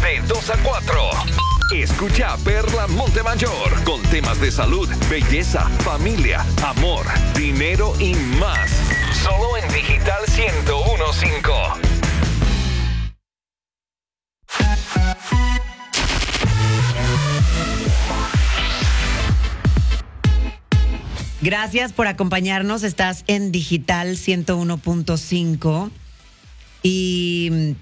de 2 a 4. Escucha a Perla Montemayor con temas de salud, belleza, familia, amor, dinero y más. Solo en Digital 101.5. Gracias por acompañarnos. Estás en Digital 101.5 y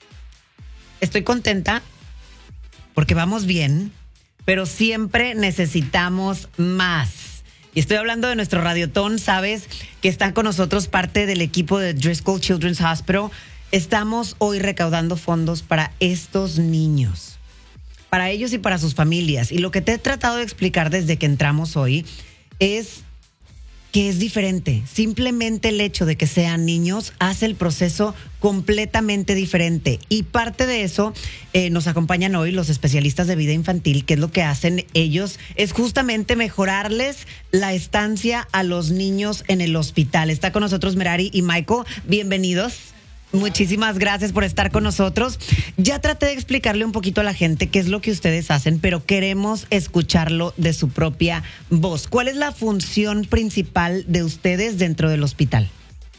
estoy contenta porque vamos bien, pero siempre necesitamos más. Y estoy hablando de nuestro Radiotón. Sabes que están con nosotros parte del equipo de Driscoll Children's Hospital. Estamos hoy recaudando fondos para estos niños, para ellos y para sus familias. Y lo que te he tratado de explicar desde que entramos hoy es que es diferente. Simplemente el hecho de que sean niños hace el proceso completamente diferente. Y parte de eso nos acompañan hoy los especialistas de vida infantil, que es lo que hacen ellos, es justamente mejorarles la estancia a los niños en el hospital. Está con nosotros Merari y Michael. Bienvenidos. Muchísimas gracias por estar con nosotros. Ya traté de explicarle un poquito a la gente qué es lo que ustedes hacen, pero queremos escucharlo de su propia voz. ¿Cuál es la función principal de ustedes dentro del hospital?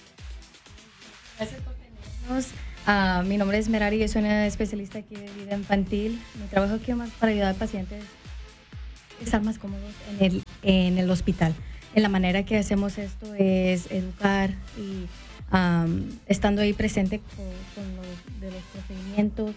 Gracias por tenernos. Mi nombre es Merari, yo soy una especialista aquí de vida infantil. Mi trabajo aquí es más para ayudar a pacientes a estar más cómodos en el hospital. En la manera que hacemos esto es educar y estando ahí presente con los procedimientos.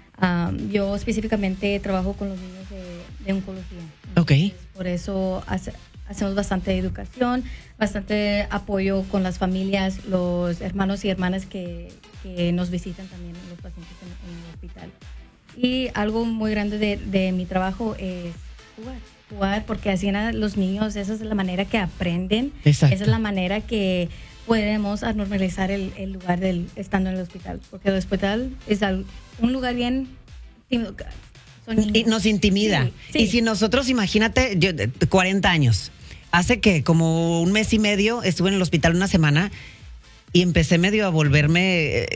Yo específicamente trabajo con los niños de oncología. Entonces, por eso hacemos bastante educación, bastante apoyo con las familias, los hermanos y hermanas que nos visitan también, los pacientes en el hospital. Y algo muy grande de mi trabajo es jugar, porque así los niños, esa es la manera que aprenden. Exacto. Esa es la manera que podemos normalizar el lugar estando en el hospital, porque el hospital es un lugar bien tímido. Y nos intimida. Sí. Y si nosotros, imagínate, yo 40 años, hace que como un mes y medio estuve en el hospital una semana y empecé medio a volverme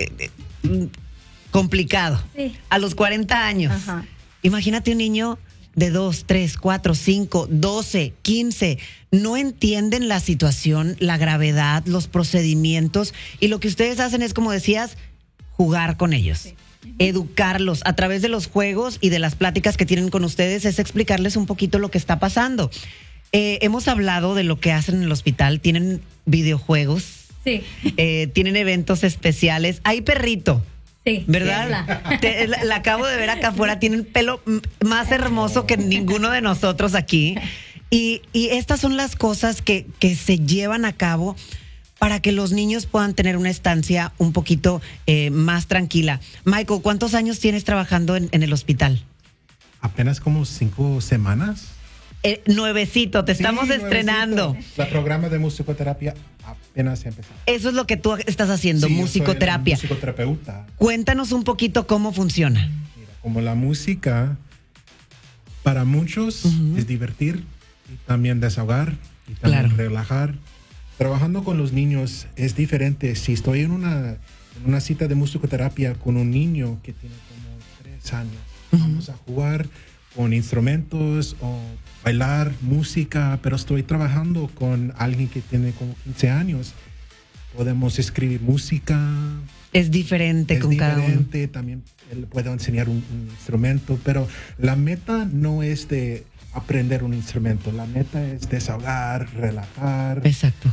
complicado. Sí. A los 40 años. Ajá. Imagínate un niño de 2, 3, 4, 5, 12, 15, no entienden la situación, la gravedad, los procedimientos, y lo que ustedes hacen es, como decías, jugar con ellos, sí. Educarlos a través de los juegos y de las pláticas que tienen con ustedes, es explicarles un poquito lo que está pasando. Hemos hablado de lo que hacen en el hospital, tienen videojuegos, sí. Tienen eventos especiales, hay perrito. Sí, ¿verdad? La acabo de ver acá afuera, tiene un pelo más hermoso que ninguno de nosotros aquí. Y estas son las cosas que se llevan a cabo para que los niños puedan tener una estancia un poquito más tranquila. Michael, ¿cuántos años tienes trabajando en el hospital? Apenas como 5 semanas. Nuevecito, te estamos estrenando. El programa de musicoterapia apenas empezó. Eso es lo que tú estás haciendo, sí, musicoterapia. Yo soy musicoterapeuta. Cuéntanos un poquito cómo funciona. Mira, como la música para muchos es divertir y también desahogar y también relajar. Trabajando con los niños es diferente. Si estoy en una cita de musicoterapia con un niño que tiene como 3 años, vamos a jugar con instrumentos o bailar música, pero estoy trabajando con alguien que tiene como 15 años. Podemos escribir música. Es diferente con cada uno. También le puedo enseñar un instrumento, pero la meta no es de aprender un instrumento. La meta es desahogar, relajar. Exacto.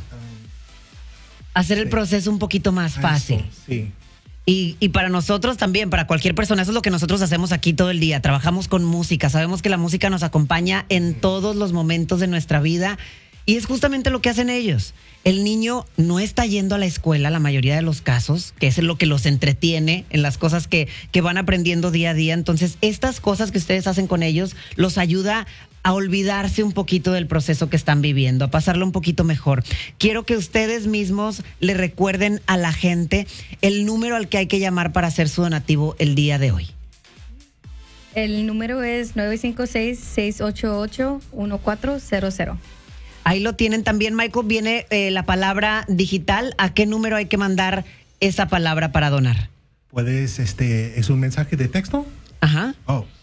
Hacer el proceso un poquito más fácil. Eso, sí. Y para nosotros también, para cualquier persona, eso es lo que nosotros hacemos aquí todo el día. Trabajamos con música, sabemos que la música nos acompaña en todos los momentos de nuestra vida y es justamente lo que hacen ellos. El niño no está yendo a la escuela la mayoría de los casos, que es lo que los entretiene en las cosas que van aprendiendo día a día. Entonces, estas cosas que ustedes hacen con ellos los ayuda a olvidarse un poquito del proceso que están viviendo, a pasarlo un poquito mejor. Quiero que ustedes mismos le recuerden a la gente el número al que hay que llamar para hacer su donativo el día de hoy. El número es 956-688-1400. Ahí lo tienen también, Michael. Viene la palabra digital. ¿A qué número hay que mandar esa palabra para donar? Puedes, es un mensaje de texto. Ajá.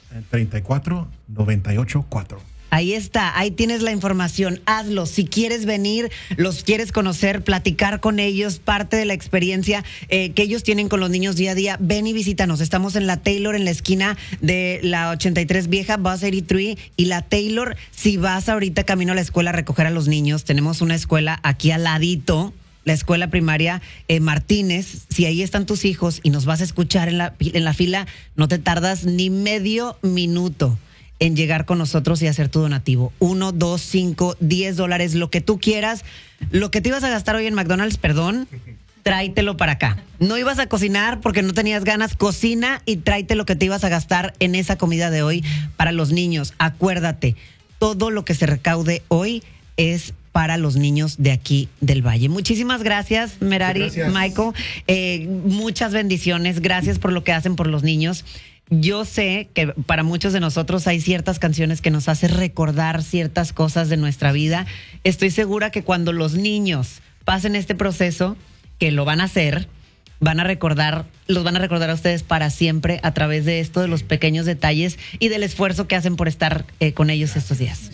34-98-4. Ahí está, ahí tienes la información. Hazlo. Si quieres venir, los quieres conocer, platicar con ellos, parte de la experiencia que ellos tienen con los niños día a día, ven y visítanos. Estamos en la Taylor, en la esquina de la 83 vieja, Bus 83 y la Taylor. Si vas ahorita camino a la escuela a recoger a los niños, tenemos una escuela aquí al ladito, la escuela primaria Martínez. Si ahí están tus hijos y nos vas a escuchar en la fila, no te tardas ni medio minuto en llegar con nosotros y hacer tu donativo. 1, 2, 5, $10, lo que tú quieras. Lo que te ibas a gastar hoy en McDonald's, perdón, tráetelo para acá. No ibas a cocinar porque no tenías ganas, cocina y tráete lo que te ibas a gastar en esa comida de hoy para los niños. Acuérdate, todo lo que se recaude hoy es para los niños de aquí del Valle. Muchísimas gracias, Merari, gracias. Michael. Muchas bendiciones. Gracias por lo que hacen por los niños. Yo sé que para muchos de nosotros hay ciertas canciones que nos hacen recordar ciertas cosas de nuestra vida. Estoy segura que cuando los niños pasen este proceso, que lo van a hacer, los van a recordar a ustedes para siempre a través de esto, de los pequeños detalles y del esfuerzo que hacen por estar con ellos estos días.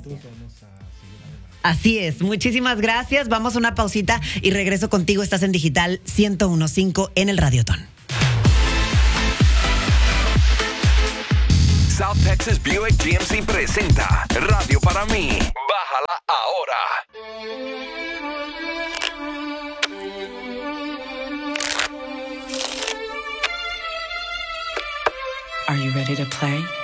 Así es, muchísimas gracias. Vamos a una pausita y regreso contigo. Estás en Digital 101.5 en el Radiotón. South Texas Buick GMC presenta Radio para mí. Bájala ahora. Are you ready to play?